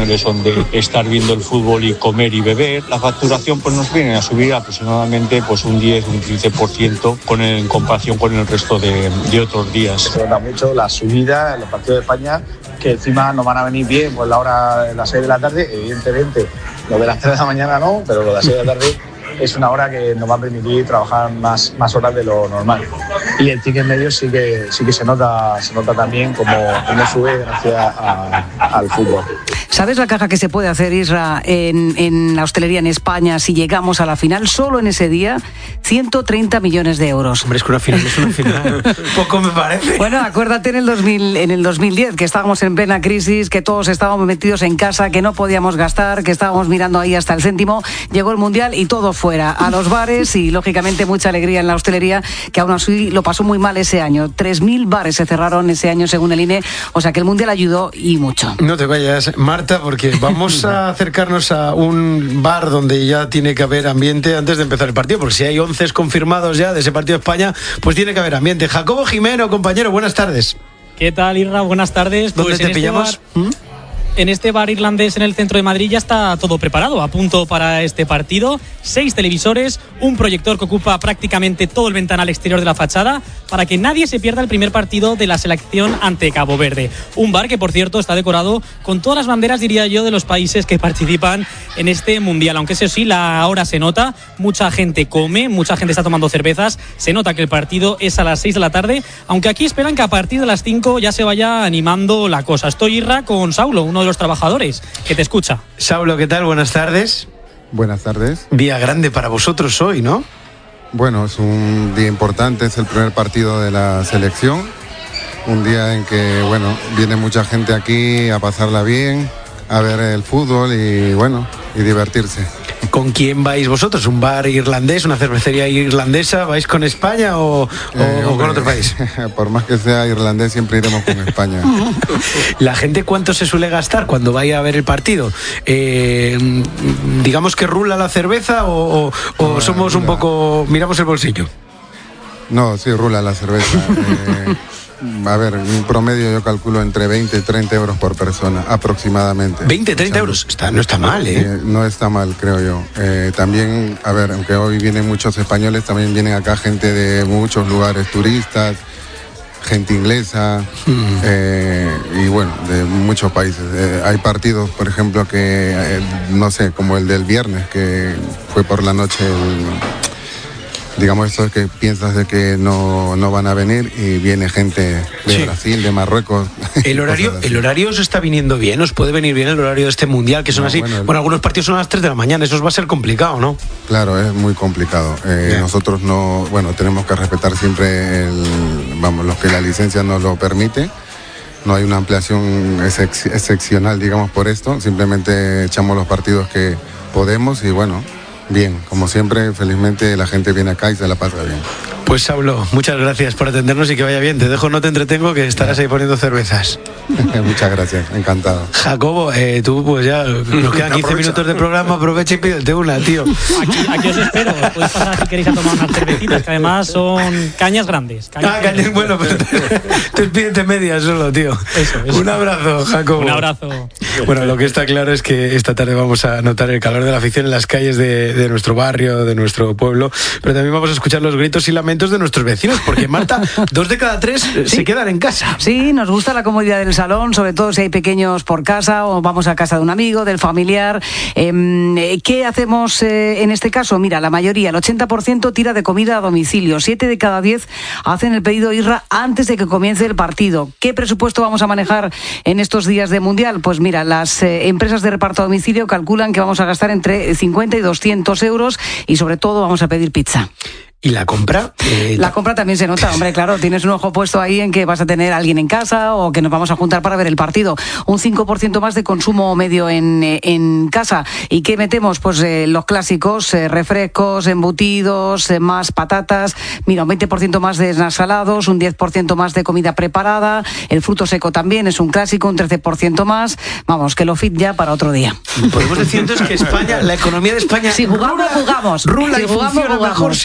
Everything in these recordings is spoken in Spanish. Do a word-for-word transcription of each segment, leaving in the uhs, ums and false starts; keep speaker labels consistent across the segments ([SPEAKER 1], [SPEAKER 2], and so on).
[SPEAKER 1] españoles son de estar viendo el fútbol y comer y beber. La facturación pues nos viene a subir aproximadamente pues un diez, un quince por ciento con el, en comparación con el resto de, de otros días.
[SPEAKER 2] Se nota mucho la subida en los partidos de España, que encima nos van a venir bien pues la hora de las seis de la tarde, evidentemente lo de las tres de la mañana no, pero lo de las seis de la tarde es una hora que nos va a permitir trabajar más, más horas de lo normal. Y el ticket medio sí que, sí que se nota, se nota también como, como sube gracias a, al fútbol.
[SPEAKER 3] ¿Sabes la caja que se puede hacer, Isra, en, en la hostelería en España si llegamos a la final? Solo en ese día, ciento treinta millones de euros.
[SPEAKER 4] Hombre, es que una final es una final. Poco me parece.
[SPEAKER 3] Bueno, acuérdate en el, dos mil, en el dos mil diez, que estábamos en plena crisis, que todos estábamos metidos en casa, que no podíamos gastar, que estábamos mirando ahí hasta el céntimo. Llegó el Mundial y todo fuera, a los bares y, lógicamente, mucha alegría en la hostelería, que aún así lo pasó muy mal ese año. tres mil bares se cerraron ese año, según el I N E, o sea que el Mundial ayudó y mucho.
[SPEAKER 4] No te vayas, Marta, porque vamos a acercarnos a un bar donde ya tiene que haber ambiente antes de empezar el partido, porque si hay once confirmados ya de ese partido de España, pues tiene que haber ambiente. Jacobo Jimeno, compañero, buenas tardes.
[SPEAKER 5] ¿Qué tal, Irra? Buenas tardes.
[SPEAKER 4] ¿Dónde
[SPEAKER 5] pues
[SPEAKER 4] te pillamos?
[SPEAKER 5] Este bar... ¿Mm? En este bar irlandés en el centro de Madrid ya está todo preparado, a punto para este partido. Seis televisores, un proyector que ocupa prácticamente todo el ventanal exterior de la fachada para que nadie se pierda el primer partido de la selección ante Cabo Verde. Un bar que, por cierto, está decorado con todas las banderas, diría yo, de los países que participan en este Mundial. Aunque eso sí, la hora se nota, mucha gente come, mucha gente está tomando cervezas, se nota que el partido es a las seis de la tarde, aunque aquí esperan que a partir de las cinco ya se vaya animando la cosa. Estoy, Irra, con Saulo, uno de los trabajadores que te escucha.
[SPEAKER 4] Saulo, ¿qué tal? Buenas tardes.
[SPEAKER 6] Buenas tardes.
[SPEAKER 4] Día grande para vosotros hoy, ¿no?
[SPEAKER 6] Bueno, es un día importante, es el primer partido de la selección, un día en que, bueno, viene mucha gente aquí a pasarla bien, a ver el fútbol y, bueno, y divertirse.
[SPEAKER 4] ¿Con quién vais vosotros? ¿Un bar irlandés, una cervecería irlandesa? ¿Vais con España o, o, eh, o con otro país?
[SPEAKER 6] Por más que sea irlandés, siempre iremos con España.
[SPEAKER 4] ¿La gente cuánto se suele gastar cuando vaya a ver el partido? Eh, ¿Digamos que rula la cerveza o, o, o no, somos rula. Un poco... miramos el bolsillo?
[SPEAKER 6] No, sí, rula la cerveza. eh, A ver, un promedio yo calculo entre veinte y treinta euros por persona, aproximadamente.
[SPEAKER 4] ¿veinte, treinta euros? Está, no está mal, ¿eh?
[SPEAKER 6] ¿eh? No está mal, creo yo. Eh, también, a ver, aunque hoy vienen muchos españoles, también vienen acá gente de muchos lugares, turistas, gente inglesa, mm. eh, y bueno, de muchos países. Eh, hay partidos, por ejemplo, que, eh, no sé, como el del viernes, que fue por la noche el... Digamos, esto es que piensas de que no, no van a venir y viene gente de sí. Brasil, de Marruecos.
[SPEAKER 4] ¿El horario el horario os está viniendo bien? ¿Os puede venir bien el horario de este Mundial? Que son no, así. Bueno, el... bueno, algunos partidos son a las tres de la mañana, eso os va a ser complicado, ¿no?
[SPEAKER 6] Claro, es muy complicado. Eh, nosotros no, bueno, tenemos que respetar siempre el, vamos, lo que la licencia nos lo permite. No hay una ampliación excep- excepcional, digamos, por esto. Simplemente echamos los partidos que podemos y bueno. Bien, como siempre, felizmente la gente viene acá y se la pasa bien.
[SPEAKER 4] Pues Saulo, muchas gracias por atendernos y que vaya bien. Te dejo, no te entretengo, que estarás ahí poniendo cervezas.
[SPEAKER 6] Muchas gracias, encantado.
[SPEAKER 4] Jacobo, eh, tú pues ya nos quedan quince minutos de programa, aprovecha y pídete una, tío.
[SPEAKER 5] Aquí, aquí os espero, podéis pasar si queréis a tomar unas cervecitas, que además son cañas grandes. Cañas
[SPEAKER 4] ah, cañas, bueno, pero tú pídete medias solo, tío.
[SPEAKER 5] Eso, eso.
[SPEAKER 4] Un abrazo, Jacobo.
[SPEAKER 5] Un abrazo.
[SPEAKER 4] Bueno, lo que está claro es que esta tarde vamos a notar el calor de la afición en las calles de, de nuestro barrio, de nuestro pueblo, pero también vamos a escuchar los gritos y lamentos de nuestros vecinos, porque Marta, dos de cada tres sí. se quedan en casa.
[SPEAKER 3] Sí, nos gusta la comodidad del salón, sobre todo si hay pequeños por casa o vamos a casa de un amigo, del familiar. Eh, ¿Qué hacemos eh, en este caso? Mira, la mayoría, el ochenta por ciento tira de comida a domicilio, siete de cada diez hacen el pedido, Irra, antes de que comience el partido. ¿Qué presupuesto vamos a manejar en estos días de Mundial? Pues mira, las eh, empresas de reparto a domicilio calculan que vamos a gastar entre cincuenta y doscientos euros y sobre todo vamos a pedir pizza.
[SPEAKER 4] ¿Y la compra? Eh,
[SPEAKER 3] la compra también se nota, hombre, claro, tienes un ojo puesto ahí en que vas a tener a alguien en casa o que nos vamos a juntar para ver el partido. Un cinco por ciento más de consumo medio en, en casa. ¿Y qué metemos? Pues eh, los clásicos, eh, refrescos, embutidos, eh, más patatas, mira, un veinte por ciento más de snacks salados, un diez por ciento más de comida preparada, el fruto seco también es un clásico, un trece por ciento más. Vamos, que lo fit ya para otro día.
[SPEAKER 4] Podemos decir entonces que España, la economía de España...
[SPEAKER 3] Si jugamos, rula, jugamos.
[SPEAKER 4] Rula
[SPEAKER 3] si
[SPEAKER 4] y
[SPEAKER 3] jugamos,
[SPEAKER 4] funciona
[SPEAKER 3] jugamos.
[SPEAKER 4] mejor si hay Mundial.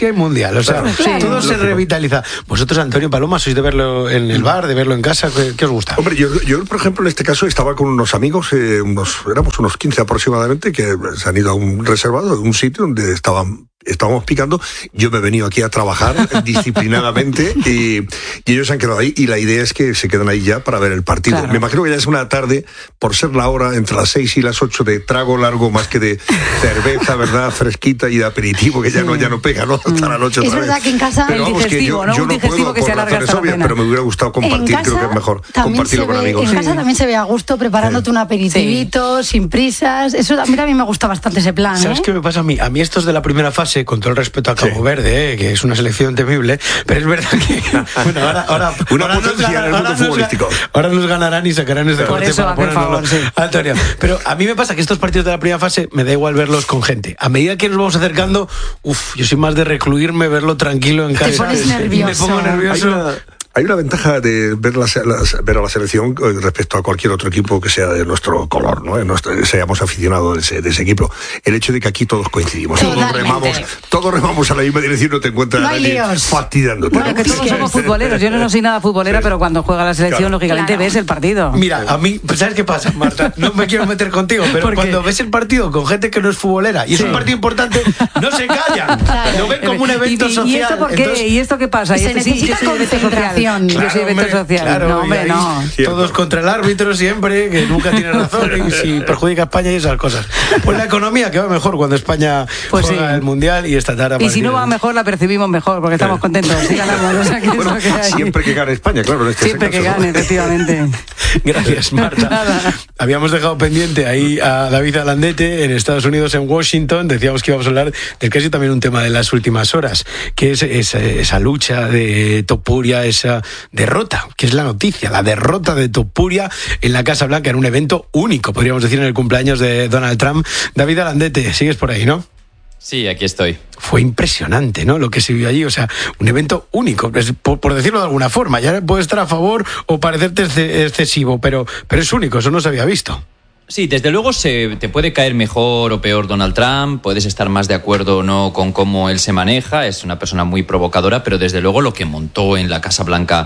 [SPEAKER 4] mundial. O sea, sí, todo se revitaliza. Vosotros, Antonio Paloma, sois de verlo en el bar, de verlo en casa, ¿qué, qué os gusta?
[SPEAKER 7] Hombre, yo, yo, por ejemplo, en este caso estaba con unos amigos, eh, unos, éramos unos quince aproximadamente, que se han ido a un reservado, un sitio donde estaban... estábamos picando, yo me he venido aquí a trabajar disciplinadamente y, y ellos se han quedado ahí y la idea es que se quedan ahí ya para ver el partido. Claro. Me imagino que ya es una tarde, por ser la hora entre las seis y las ocho de trago largo más que de cerveza, ¿verdad? Fresquita y de aperitivo, que ya sí. no ya no pega, ¿no? Hasta la noche
[SPEAKER 8] es
[SPEAKER 7] otra
[SPEAKER 8] verdad
[SPEAKER 7] vez.
[SPEAKER 8] que en casa...
[SPEAKER 7] Pero vamos, que yo,
[SPEAKER 3] ¿no?
[SPEAKER 7] yo no puedo,
[SPEAKER 3] que
[SPEAKER 7] por
[SPEAKER 3] se
[SPEAKER 7] razones obvias, pero me hubiera gustado compartir, creo que es mejor compartirlo con
[SPEAKER 8] ve,
[SPEAKER 7] amigos.
[SPEAKER 8] En
[SPEAKER 7] sí.
[SPEAKER 8] casa también se ve a gusto preparándote sí. un aperitivito, sí. sin prisas. Eso a mí también me gusta bastante ese plan.
[SPEAKER 4] ¿Sabes
[SPEAKER 8] ¿eh?
[SPEAKER 4] qué me pasa a mí? A mí estos de la primera fase, con todo el respeto a Cabo sí. Verde, eh, que es una selección temible, pero es verdad que bueno, ahora, ahora,
[SPEAKER 7] una
[SPEAKER 4] ahora,
[SPEAKER 7] potencia
[SPEAKER 4] nos,
[SPEAKER 7] en el mundo
[SPEAKER 4] ahora,
[SPEAKER 7] futbolístico.
[SPEAKER 4] Nos, ahora nos ganarán y sacarán este
[SPEAKER 3] por eso,
[SPEAKER 4] para ponerlo,
[SPEAKER 3] favor, sí.
[SPEAKER 4] Antonio. Pero a mí me pasa que estos partidos de la primera fase me da igual verlos con gente. A medida que nos vamos acercando, uff, yo soy más de recluirme, verlo tranquilo en casa.
[SPEAKER 8] Te pones nervioso.
[SPEAKER 4] Me pongo nervioso.
[SPEAKER 7] Hay una, hay una ventaja de ver, la, la, ver a la selección respecto a cualquier otro equipo que sea de nuestro color, ¿no? Nuestro, seamos aficionados de ese, de ese equipo. El hecho de que aquí todos coincidimos, todos remamos, todos remamos a la misma dirección, no te encuentras
[SPEAKER 8] no
[SPEAKER 7] a nadie
[SPEAKER 8] líos.
[SPEAKER 7] fastidiándote.
[SPEAKER 3] Bueno, que todos somos futboleros. Yo no soy nada futbolera, sí. pero cuando juega la selección, claro. lógicamente claro. ves el partido.
[SPEAKER 4] Mira, a mí, ¿sabes qué pasa, Marta? No me quiero meter contigo, pero cuando ves el partido con gente que no es futbolera y es sí. un partido importante, no se callan. Claro. Lo ven como un evento
[SPEAKER 3] ¿Y,
[SPEAKER 4] social.
[SPEAKER 3] ¿Y esto por qué?
[SPEAKER 4] Entonces,
[SPEAKER 3] ¿Y esto qué pasa?
[SPEAKER 8] Se
[SPEAKER 3] este,
[SPEAKER 8] necesita
[SPEAKER 3] sí,
[SPEAKER 8] concentración.
[SPEAKER 3] Yo soy evento social.
[SPEAKER 4] Claro,
[SPEAKER 3] no, hombre, no.
[SPEAKER 4] Todos contra el árbitro siempre, que nunca tiene razón y si perjudica a España y esas cosas. Pues la economía que va mejor cuando España pues juega sí. el Mundial y esta tarde.
[SPEAKER 3] Y si no va mejor, la percibimos mejor porque estamos contentos. Si ganamos, o sea, que
[SPEAKER 7] bueno,
[SPEAKER 3] que hay.
[SPEAKER 7] Siempre que gane España, claro. En este
[SPEAKER 3] siempre
[SPEAKER 7] caso,
[SPEAKER 3] que gane, ¿no? efectivamente.
[SPEAKER 4] Gracias, Marta.
[SPEAKER 3] Nada.
[SPEAKER 4] Habíamos dejado pendiente ahí a David Alandete en Estados Unidos, en Washington. Decíamos que íbamos a hablar del que ha sido también un tema de las últimas horas, que es esa, esa lucha de Topuria, esa derrota, que es la noticia, la derrota de Topuria en la Casa Blanca en un evento único, podríamos decir, en el cumpleaños de Donald Trump. David Alandete, sigues por ahí, ¿no?
[SPEAKER 9] Sí, aquí estoy.
[SPEAKER 4] Fue impresionante, ¿no? Lo que se vio allí, o sea, un evento único, por, por decirlo de alguna forma. Ya puede estar a favor o parecerte excesivo, pero, pero es único, eso no se había visto.
[SPEAKER 9] Sí, desde luego se te puede caer mejor o peor Donald Trump, puedes estar más de acuerdo o no con cómo él se maneja, es una persona muy provocadora, pero desde luego lo que montó en la Casa Blanca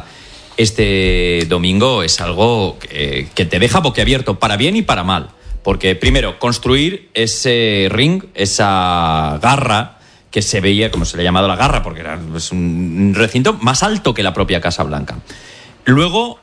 [SPEAKER 9] este domingo es algo que, que te deja boquiabierto, para bien y para mal. Porque, primero, construir ese ring, esa garra, que se veía, como se le ha llamado la garra, porque era pues, un recinto más alto que la propia Casa Blanca. Luego,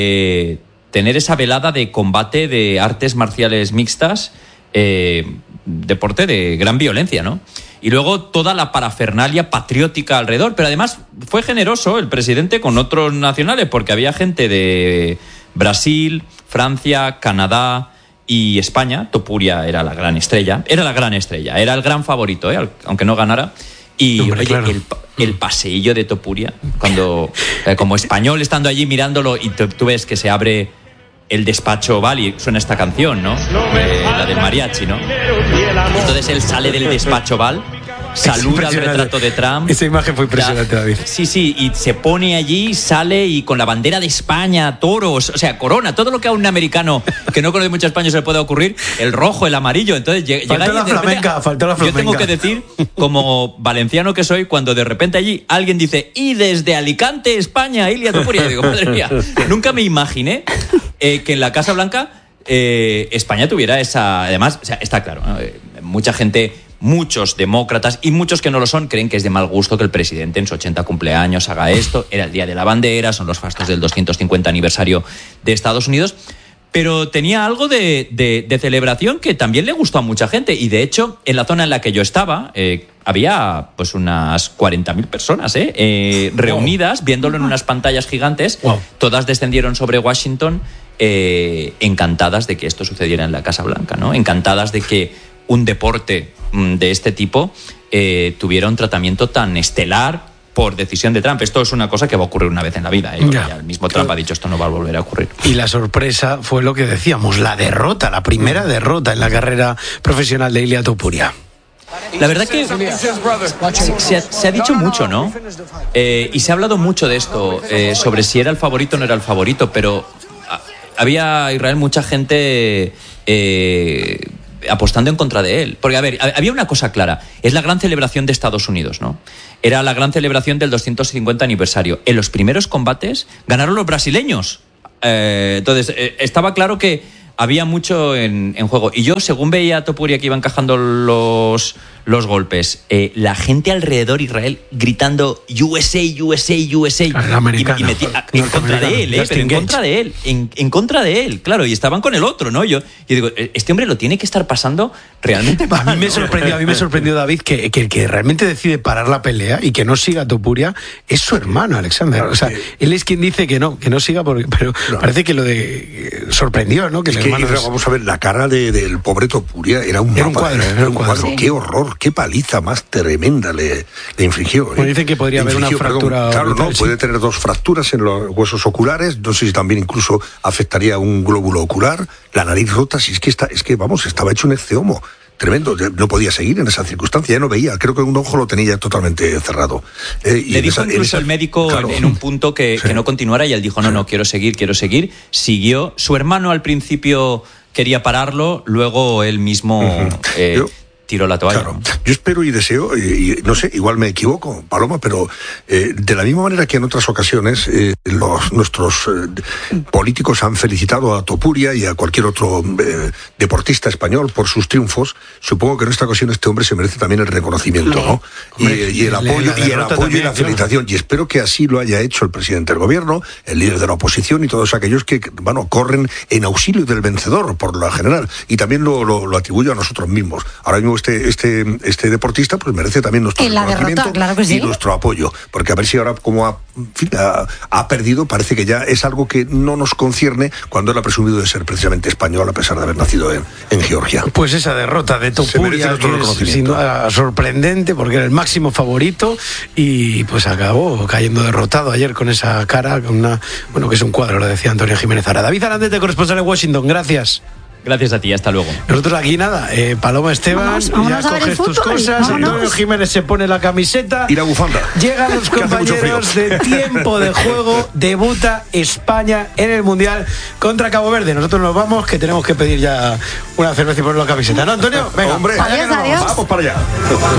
[SPEAKER 9] eh, tener esa velada de combate de artes marciales mixtas, eh, deporte de gran violencia, ¿no? Y luego toda la parafernalia patriótica alrededor. Pero además fue generoso el presidente con otros nacionales, porque había gente de Brasil, Francia, Canadá y España. Topuria era la gran estrella, era la gran estrella, era el gran favorito, ¿eh? Aunque no ganara. Y
[SPEAKER 4] Hombre,
[SPEAKER 9] oye,
[SPEAKER 4] claro.
[SPEAKER 9] el, el paseillo de Topuria, cuando eh, como español estando allí mirándolo y tú, tú ves que se abre el despacho Oval y suena esta canción, ¿no? Eh, la del mariachi, ¿no? Entonces él sale del despacho Oval, saluda al retrato de Trump.
[SPEAKER 4] Esa imagen fue impresionante,
[SPEAKER 9] ya,
[SPEAKER 4] David.
[SPEAKER 9] Sí, sí, y se pone allí, sale y con la bandera de España, toros, o sea, corona, todo lo que a un americano que no conoce mucho España se le puede ocurrir, el rojo, el amarillo. Entonces llega
[SPEAKER 4] faltó
[SPEAKER 9] ahí
[SPEAKER 4] la
[SPEAKER 9] de repente,
[SPEAKER 4] flamenca, faltó la flamenca.
[SPEAKER 9] Yo tengo que decir, como valenciano que soy, cuando de repente allí alguien dice, y desde Alicante, España, Ilia Topuria, y digo, madre mía, nunca me imaginé eh, que en la Casa Blanca eh, España tuviera esa... Además, o sea, está claro, ¿no? Eh, mucha gente... Muchos demócratas y muchos que no lo son creen que es de mal gusto que el presidente en su ochenta cumpleaños haga esto. Era el Día de la Bandera, son los fastos del doscientos cincuenta aniversario de Estados Unidos, pero tenía algo de, de, de celebración que también le gustó a mucha gente. Y de hecho, en la zona en la que yo estaba, eh, había pues unas cuarenta mil personas eh, eh, reunidas, viéndolo en unas pantallas gigantes. Wow. Todas descendieron sobre Washington, eh, encantadas de que esto sucediera en la Casa Blanca, ¿no? Encantadas de que un deporte de este tipo eh, tuviera un tratamiento tan estelar por decisión de Trump. Esto es una cosa que va a ocurrir una vez en la vida. ¿eh? Ya, ya el mismo Trump claro. ha dicho esto no va a volver a ocurrir.
[SPEAKER 4] Y la sorpresa fue lo que decíamos, la derrota, la primera derrota en la carrera profesional de Ilia Topuria.
[SPEAKER 9] La verdad que se ha, se ha dicho mucho, ¿no? Eh, y se ha hablado mucho de esto, eh, sobre si era el favorito o no era el favorito, pero había, Israel, mucha gente... Eh, apostando en contra de él. Porque, a ver, había una cosa clara. Es la gran celebración de Estados Unidos, ¿no? Era la gran celebración del doscientos cincuenta aniversario. En los primeros combates ganaron los brasileños. Eh, entonces, eh, estaba claro que había mucho en, en juego. Y yo, según veía a Topuria que iba encajando los, los golpes, eh, la gente alrededor Israel gritando U S A, U S A, U S A.
[SPEAKER 4] El americano.
[SPEAKER 9] Y, y metí, a, en contra de él, eh, pero en contra de él. En, en contra de él, claro. Y estaban con el otro, ¿no? Yo, yo digo, este hombre lo tiene que estar pasando realmente mal.
[SPEAKER 4] A mí me
[SPEAKER 9] ¿no?
[SPEAKER 4] sorprendió, a mí me sorprendió, David, que, que el que realmente decide parar la pelea y que no siga a Topuria es su hermano, Alexander. O sea, él es quien dice que no, que no siga, porque, pero no. Parece que lo de eh, sorprendió, ¿no? Que
[SPEAKER 7] es
[SPEAKER 4] el
[SPEAKER 7] que,
[SPEAKER 4] hermano
[SPEAKER 7] es... Vamos a ver, la cara de, del pobre Topuria era un,
[SPEAKER 4] era
[SPEAKER 7] mapa,
[SPEAKER 4] un cuadro.
[SPEAKER 7] Era, era un cuadro. cuadro. Sí. Qué horror, qué paliza más tremenda le, le infligió.
[SPEAKER 4] Bueno, dicen que podría haber una fractura.
[SPEAKER 7] Perdón, claro,
[SPEAKER 4] orbital,
[SPEAKER 7] no,
[SPEAKER 4] sí.
[SPEAKER 7] puede tener dos fracturas en los huesos oculares. No sé si también incluso afectaría un glóbulo ocular, la nariz rota. Si es que está, es que vamos, estaba hecho un ecceomo. Tremendo, no podía seguir en esa circunstancia, ya no veía, creo que un ojo lo tenía totalmente cerrado.
[SPEAKER 9] Eh, y Le dijo esa, incluso esa, el médico claro, en un punto que, sí. que no continuara y él dijo, no, sí. no, quiero seguir, quiero seguir. Siguió, su hermano al principio quería pararlo, luego él mismo uh-huh. eh, Yo, tiró la toalla.
[SPEAKER 7] Claro. Yo espero y deseo, y, y no sé, igual me equivoco, Paloma, pero eh, de la misma manera que en otras ocasiones eh, los, nuestros eh, políticos han felicitado a Topuria y a cualquier otro eh, deportista español por sus triunfos, supongo que en esta ocasión este hombre se merece también el reconocimiento, ¿no? ¿no? Hombre, y, y el apoyo, y, el apoyo también, y la felicitación. Claro. Y espero que así lo haya hecho el presidente del gobierno, el líder de la oposición y todos aquellos que, bueno, corren en auxilio del vencedor, por lo general. Y también lo, lo, lo atribuyo a nosotros mismos. Ahora mismo este, este, este deportista pues merece también nuestro
[SPEAKER 8] en
[SPEAKER 7] reconocimiento
[SPEAKER 8] derrota, claro que sí.
[SPEAKER 7] y nuestro apoyo, porque a ver si ahora como ha, en fin, ha, ha perdido, parece que ya es algo que no nos concierne cuando él ha presumido de ser precisamente español a pesar de haber nacido en, en Georgia.
[SPEAKER 4] Pues esa derrota de Topuria que es sin duda sorprendente porque era el máximo favorito y pues acabó cayendo derrotado ayer con esa cara, con una, bueno, que es un cuadro, lo decía Antonio Jiménez Ara. David Arandete, corresponsal en Washington, gracias.
[SPEAKER 9] Gracias a ti, hasta luego.
[SPEAKER 4] Nosotros aquí nada, eh, Paloma Esteban,
[SPEAKER 8] vamos, vamos
[SPEAKER 4] ya coges tus cosas, vámonos. Antonio Jiménez se pone la camiseta
[SPEAKER 7] y la bufanda.
[SPEAKER 4] Llegan los compañeros de Tiempo de Juego, debuta España en el Mundial contra Cabo Verde. Nosotros nos vamos, que tenemos que pedir ya una cerveza y poner la camiseta, ¿no, Antonio? Venga,
[SPEAKER 7] hombre,
[SPEAKER 8] adiós, adiós.
[SPEAKER 7] Vamos para allá.